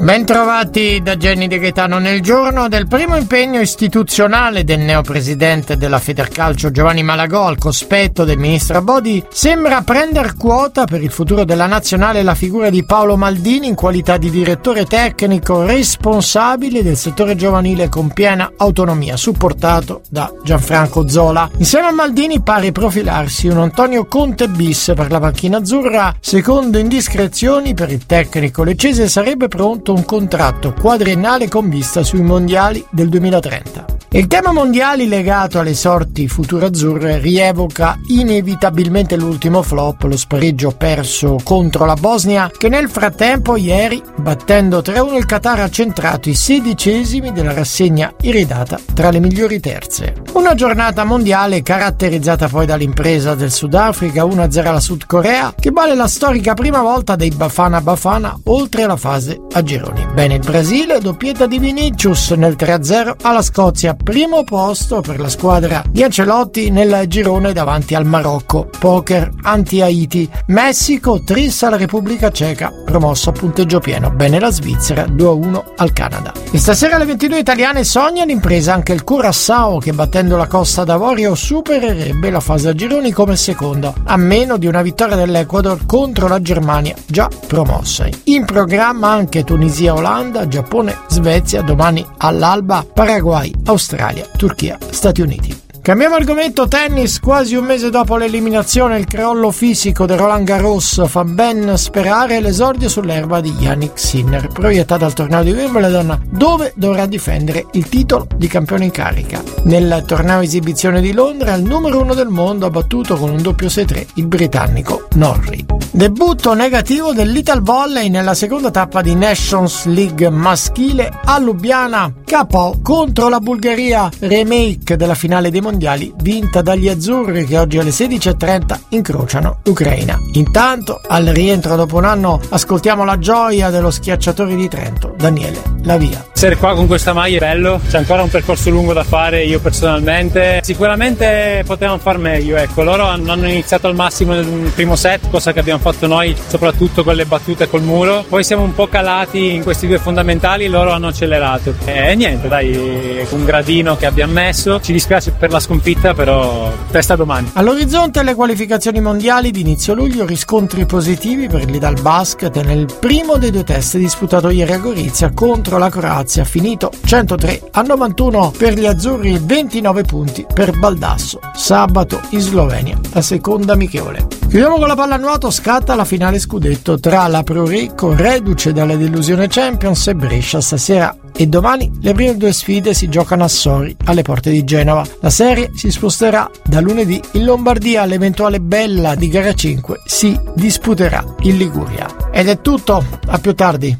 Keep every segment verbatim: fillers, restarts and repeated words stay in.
Bentrovati da Jenny De Gaetano. Nel giorno del primo impegno istituzionale del neopresidente della Federcalcio Giovanni Malagò al cospetto del ministro Abodi, sembra prender quota per il futuro della nazionale la figura di Paolo Maldini in qualità di direttore tecnico responsabile del settore giovanile con piena autonomia, supportato da Gianfranco Zola. Insieme a Maldini pare profilarsi un Antonio Conte bis per la panchina azzurra. Secondo indiscrezioni, per il tecnico leccese sarebbe pronto un contratto quadriennale con vista sui mondiali del duemilatrenta. Il tema mondiali legato alle sorti future azzurre rievoca inevitabilmente l'ultimo flop, lo spareggio perso contro la Bosnia, che nel frattempo ieri, battendo tre a uno il Qatar, ha centrato i sedicesimi della rassegna iridata tra le migliori terze. Una giornata mondiale caratterizzata poi dall'impresa del Sudafrica uno a zero alla Sud Corea, che vale la storica prima volta dei Bafana Bafana oltre la fase a gironi. Bene il Brasile, doppietta di Vinicius nel tre a zero alla Scozia, primo posto per la squadra di Ancelotti nel girone davanti al Marocco, poker anti-Haiti. Messico trissa alla Repubblica Ceca, promossa a punteggio pieno. Bene la Svizzera, due a uno al Canada. E stasera alle ventidue italiane sogna l'impresa anche il Curaçao, che battendo la Costa d'Avorio supererebbe la fase a gironi come seconda, a meno di una vittoria dell'Ecuador contro la Germania già promossa. In programma anche Tunisia, Olanda, Giappone, Svezia, domani all'alba Paraguay, Australia, Turchia, Stati Uniti. Cambiamo argomento, tennis. Quasi un mese dopo l'eliminazione il crollo fisico di Roland Garros fa ben sperare l'esordio sull'erba di Jannik Sinner, proiettato al torneo di Wimbledon, dove dovrà difendere il titolo di campione in carica. Nel torneo esibizione di Londra il numero uno del mondo ha battuto con un doppio sei tre il britannico Norrie. Debutto negativo del Little Volley nella seconda tappa di Nations League maschile a Lubiana, K O contro la Bulgaria, remake della finale dei mondiali vinta dagli azzurri, che oggi alle sedici e trenta incrociano l'Ucraina. Intanto, al rientro dopo un anno, ascoltiamo la gioia dello schiacciatore di Trento, Daniele Lavia. Essere qua con questa maglia è bello, c'è ancora un percorso lungo da fare. Io personalmente sicuramente potevamo far meglio, ecco, loro hanno iniziato al massimo nel primo set, cosa che abbiamo fatto noi soprattutto con le battute col muro, poi siamo un po' calati in questi due fondamentali, loro hanno accelerato e niente, dai, un gradino che abbiamo messo, ci dispiace per la sconfitta, però testa domani. All'orizzonte le qualificazioni mondiali di inizio luglio, riscontri positivi per l'Idal Basket nel primo dei due test disputato ieri a Gorizia contro la Croazia, finito centotré a novantuno per gli azzurri, ventinove punti per Baldasso. Sabato in Slovenia la seconda amichevole. Chiudiamo con la pallanuoto, scatta la finale scudetto tra la Pro Recco, reduce dalla delusione Champions, e Brescia. Stasera e domani le prime due sfide si giocano a Sori, alle porte di Genova. La serie si sposterà da lunedì in Lombardia, l'eventuale bella di gara cinque si disputerà in Liguria. Ed è tutto, a più tardi.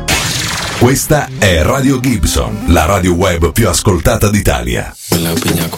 Questa è Radio Gibson, la radio web più ascoltata d'Italia.